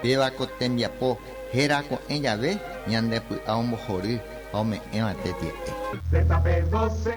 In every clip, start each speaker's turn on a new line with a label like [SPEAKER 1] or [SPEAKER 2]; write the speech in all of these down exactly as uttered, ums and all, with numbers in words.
[SPEAKER 1] pevako tembiapo hérako ejave ñandepy'a ombohory ha ome'ẽvate tie.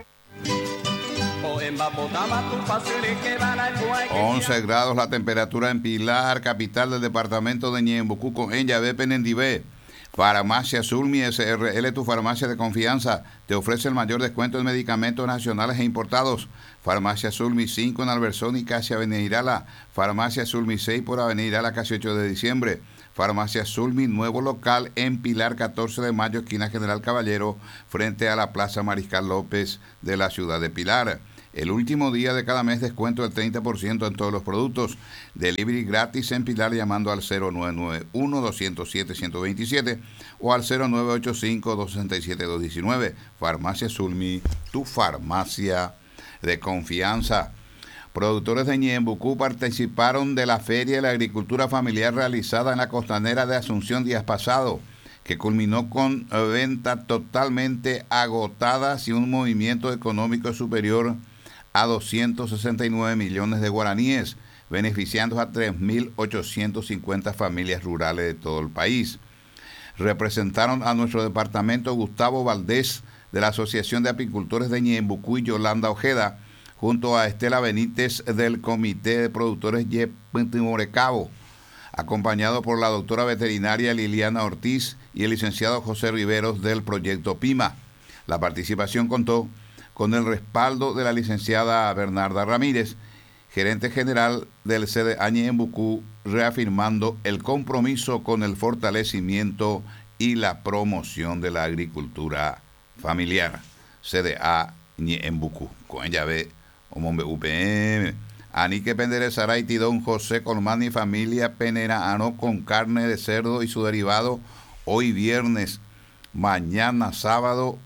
[SPEAKER 2] once grados la temperatura en Pilar, capital del departamento de Ñembucú, con Enyabé Penendibé. Farmacia Sulmi S R L, tu farmacia de confianza, te ofrece el mayor descuento en medicamentos nacionales e importados. Farmacia Sulmi cinco en Alversón y casi Avenida Irala. Farmacia Sulmi seis por Avenida Irala, casi ocho de diciembre. Farmacia Sulmi, nuevo local en Pilar, catorce de mayo, esquina General Caballero, frente a la Plaza Mariscal López de la ciudad de Pilar. El último día de cada mes descuento del treinta por ciento en todos los productos. Delivery gratis en Pilar llamando al cero nueve nueve uno, dos cero siete, uno dos siete o al cero nueve ocho cinco, dos seis siete, dos uno nueve. Farmacia Sulmi, tu farmacia de confianza. Productores de Ñembucú participaron de la Feria de la Agricultura Familiar realizada en la costanera de Asunción días pasado, que culminó con ventas totalmente agotadas y un movimiento económico superior a doscientos sesenta y nueve millones de guaraníes, beneficiando a tres mil ochocientas cincuenta familias rurales de todo el país. Representaron a nuestro departamento Gustavo Valdés, de la Asociación de Apicultores de Ñembucú, y Yolanda Ojeda, junto a Estela Benítez del Comité de Productores Yepimorecabo, acompañado por la doctora veterinaria Liliana Ortiz y el licenciado José Riveros del Proyecto PIMA. La participación contó con el respaldo de la licenciada Bernarda Ramírez, gerente general del C D A Ñembucú, reafirmando el compromiso con el fortalecimiento y la promoción de la agricultura familiar. C D A Ñembucú, con ella ve Omombe U P M. Anique Penderezara y Don José Colmán y familia Peneraano con carne de cerdo y su derivado hoy viernes, mañana sábado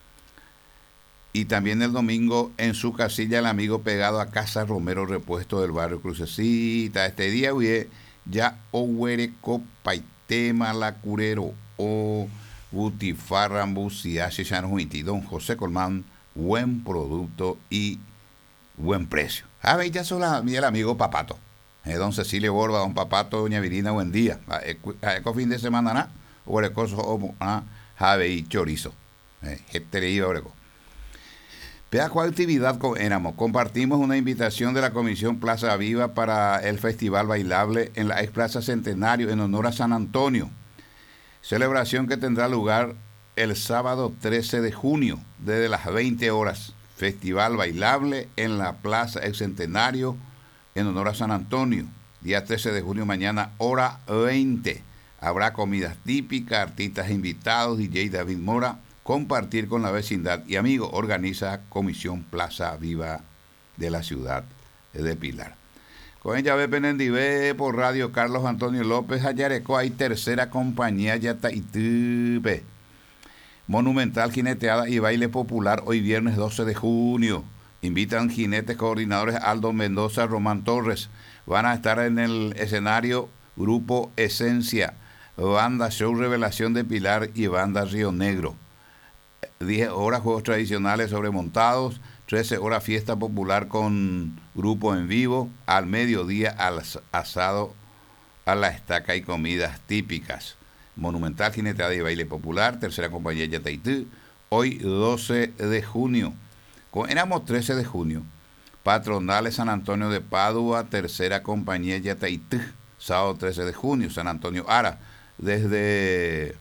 [SPEAKER 2] y también el domingo en su casilla El Amigo, pegado a Casa Romero Repuesto del barrio Crucecita. Este día huye ya Ohuereco Paitema La Curero o Butifarrambuciashi Chanhuiti. Don José Colmán, buen producto y buen precio. A ver, ya son el amigo Papato. Eh, don Cecilio Borba, don Papato, doña Virina, buen día. A eco fin de semana, ¿no? Oreco, Jave y chorizo. Este le iba Oreco. Vea cuál actividad con éramos. Compartimos una invitación de la Comisión Plaza Viva para el Festival Bailable en la ex Plaza Centenario en honor a San Antonio. Celebración que tendrá lugar el sábado trece de junio, desde las veinte horas. Festival Bailable en la Plaza ex Centenario en honor a San Antonio. Día trece de junio, mañana, hora veinte. Habrá comidas típicas, artistas invitados, D J David Mora, compartir con la vecindad y amigos. Organiza Comisión Plaza Viva de la ciudad de Pilar. Con ella ve Penendibé por Radio Carlos Antonio López Ayareco. Hay tercera compañía Yataitube. Monumental jineteada y baile popular hoy viernes doce de junio. Invitan jinetes coordinadores Aldo Mendoza, Román Torres. Van a estar en el escenario Grupo Esencia, Banda Show Revelación de Pilar y Banda Río Negro. diez horas juegos tradicionales sobre montados, trece horas fiesta popular con grupo en vivo, al mediodía al asado a la estaca y comidas típicas. Monumental jineteada y baile popular, tercera compañía Yataitú, hoy doce de junio. Éramos trece de junio. Patronales San Antonio de Padua, tercera compañía Yataitú, sábado trece de junio, San Antonio Ara, desde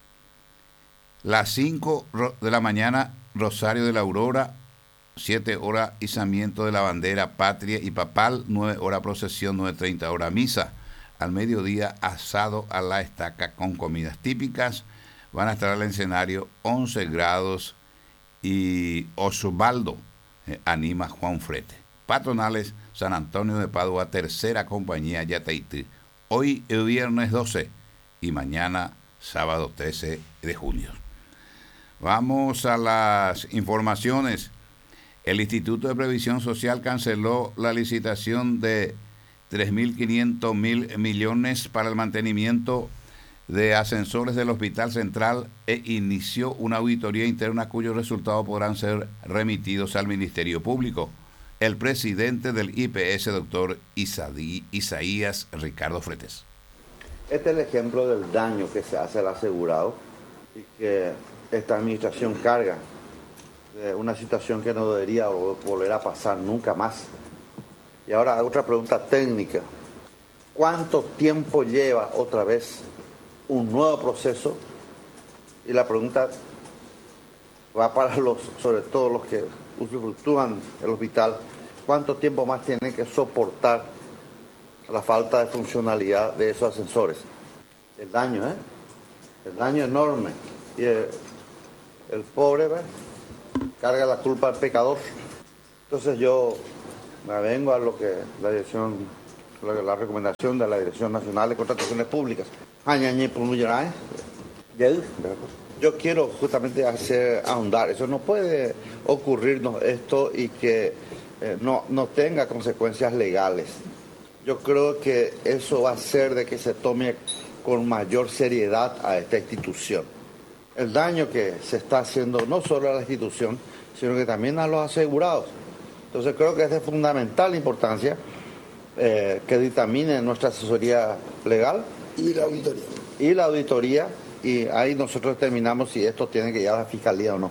[SPEAKER 2] las cinco de la mañana, Rosario de la Aurora, siete horas izamiento de la bandera patria y papal, nueve horas procesión, nueve treinta horas misa. Al mediodía, asado a la estaca con comidas típicas. Van a estar al escenario once grados y Osvaldo eh, anima Juan Frete. Patronales San Antonio de Padua, tercera compañía Yataitú. Hoy el viernes doce y mañana sábado trece de junio. Vamos a las informaciones. El Instituto de Previsión Social canceló la licitación de tres mil quinientos mil millones para el mantenimiento de ascensores del Hospital Central e inició una auditoría interna cuyos resultados podrán ser remitidos al Ministerio Público. El presidente del I P S, doctor Isaí, Isaías Ricardo Fretes.
[SPEAKER 3] Este es el ejemplo del daño que se hace al asegurado y que esta administración carga de una situación que no debería volver a pasar nunca más. Y ahora otra pregunta técnica. ¿Cuánto tiempo lleva otra vez un nuevo proceso? Y la pregunta va para los, sobre todo los que usufructúan el hospital, ¿cuánto tiempo más tienen que soportar la falta de funcionalidad de esos ascensores? El daño, ¿eh? El daño enorme. Y el, el pobre, ¿ves?, carga la culpa al pecador. Entonces yo me vengo a lo que la dirección, la, la recomendación de la Dirección Nacional de Contrataciones Públicas. Yo quiero justamente hacer ahondar, eso no puede ocurrirnos esto y que eh, no, no tenga consecuencias legales. Yo creo que eso va a hacer de que se tome con mayor seriedad a esta institución. El daño que se está haciendo no solo a la institución, sino que también a los asegurados. Entonces creo que es de fundamental importancia eh, que dictamine nuestra asesoría legal.
[SPEAKER 4] Y la auditoría.
[SPEAKER 3] Y la auditoría, y ahí nosotros determinamos si esto tiene que ir a la fiscalía o no.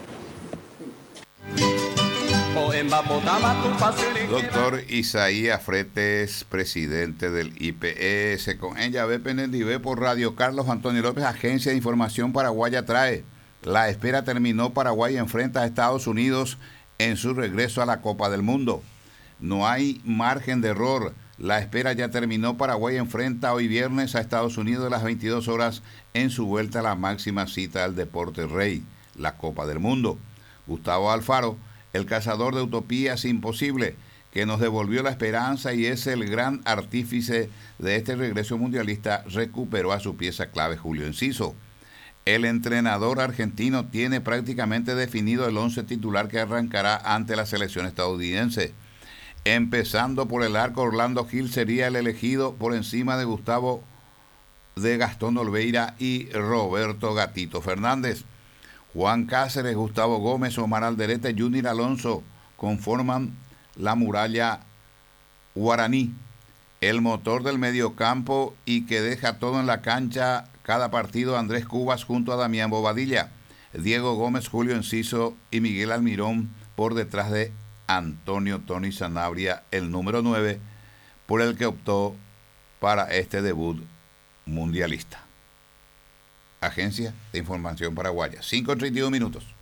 [SPEAKER 2] Doctor Isaías Fretes, presidente del I P S, con ella ve Penendive por Radio. Carlos Antonio López, Agencia de Información Paraguaya, trae: la espera terminó, Paraguay enfrenta a Estados Unidos en su regreso a la Copa del Mundo. No hay margen de error, la espera ya terminó, Paraguay enfrenta hoy viernes a Estados Unidos a las veintidós horas en su vuelta a la máxima cita del deporte rey, la Copa del Mundo. Gustavo Alfaro, el cazador de utopías imposible, que nos devolvió la esperanza y es el gran artífice de este regreso mundialista, recuperó a su pieza clave Julio Enciso. El entrenador argentino tiene prácticamente definido el once titular que arrancará ante la selección estadounidense. Empezando por el arco, Orlando Gil sería el elegido por encima de Gustavo, de Gastón Olveira y Roberto Gatito Fernández. Juan Cáceres, Gustavo Gómez, Omar Alderete, Junior Alonso conforman la muralla guaraní, el motor del mediocampo y que deja todo en la cancha cada partido. Andrés Cubas junto a Damián Bobadilla, Diego Gómez, Julio Enciso y Miguel Almirón por detrás de Antonio Tony Sanabria, el número nueve, por el que optó para este debut mundialista. Agencia de Información Paraguaya, cinco treinta y uno minutos.